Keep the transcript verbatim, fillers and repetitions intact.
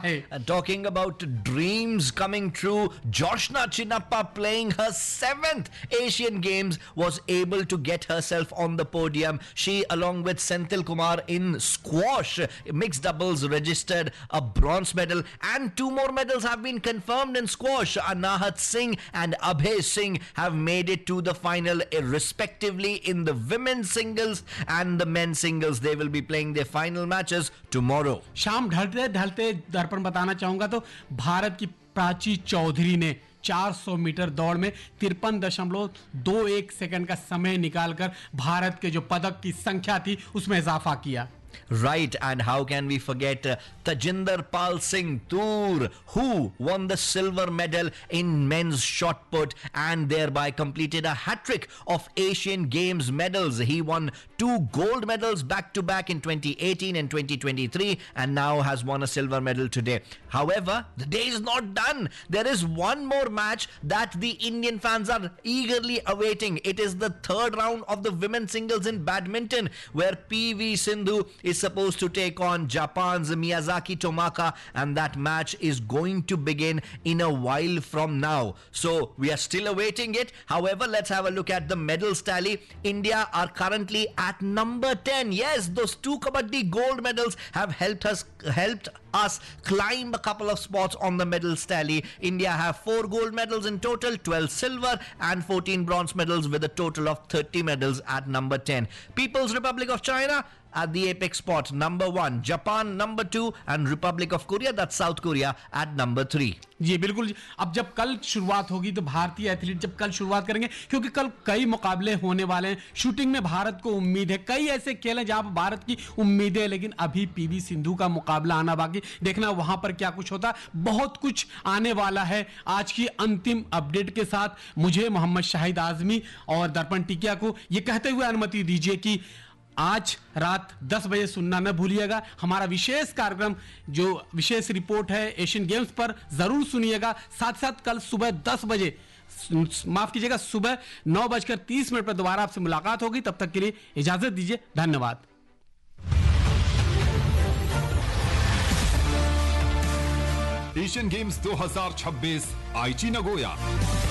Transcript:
Hey. Uh, talking about dreams coming true, Joshna Chinnappa, playing her seventh Asian Games, was able to get herself on the podium. She, along with Senthil Kumar in squash, mixed doubles, registered a bronze medal, and two more medals have been confirmed in squash. Anahat Singh and Abhay Singh have made it to the final, uh, respectively, in the women's singles and the men's singles. They will be playing their final matches tomorrow. शाम ढलते ढलते दर्पण बताना चाहूंगा तो भारत की प्राची चौधरी ने चार सौ मीटर दौड़ में तिरपन दशमलव दो एक सेकंड का समय निकालकर भारत के जो पदक की संख्या थी उसमें इजाफा किया. Right, and how can we forget uh, Tajinder Pal Singh Toor, who won the silver medal in men's shot put and thereby completed a hat-trick of Asian Games medals. He won two gold medals back-to-back in twenty eighteen and twenty twenty-three and now has won a silver medal today. However, the day is not done. There is one more match that the Indian fans are eagerly awaiting. It is the third round of the women's singles in badminton, where P V Sindhu is supposed to take on Japan's Miyazaki Tomaka, and that match is going to begin in a while from now. So we are still awaiting it. However, let's have a look at the medals tally. India are currently at number ten. Yes, those two Kabaddi gold medals have helped us helped us climb a couple of spots on the medals tally. India have four gold medals in total, twelve silver and fourteen bronze medals, with a total of thirty medals at number ten. People's Republic of China at the apex spot, number one. Japan number two, and Republic of Korea, that's South Korea, at number three. जी बिल्कुल. अब जब कल शुरुआत होगी तो भारतीय athlete जब कल शुरुआत करेंगे, क्योंकि कल कई मुकाबले होने वाले हैं. शूटिंग में भारत को उम्मीद है, कई ऐसे खेल हैं जहां पर भारत की उम्मीदें है, लेकिन अभी पीवी सिंधु का मुकाबला आना बाकी. देखना वहां पर क्या कुछ होता. बहुत कुछ आने वाला है. आज की अंतिम अपडेट के साथ मुझे मोहम्मद शाहिद आजमी और दर्पण टिकिया को ये कहते हुए अनुमति दीजिए कि आज रात दस बजे सुनना न भूलिएगा. हमारा विशेष कार्यक्रम जो विशेष रिपोर्ट है एशियन गेम्स पर जरूर सुनिएगा. साथ साथ कल सुबह दस बजे, माफ कीजिएगा, सुबह नौ बजकर तीस मिनट पर दोबारा आपसे मुलाकात होगी. तब तक के लिए इजाजत दीजिए. धन्यवाद. एशियन गेम्स दो हज़ार छब्बीस आईची नगोया.